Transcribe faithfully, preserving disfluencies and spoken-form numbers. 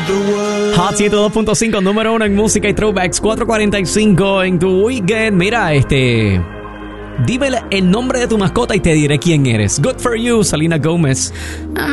Hot ciento dos punto cinco, número uno en música y throwbacks, cuatro cuarenta y cinco en tu weekend. Mira, este... dime el nombre de tu mascota y te diré quién eres. Good for you, Selena Gomez.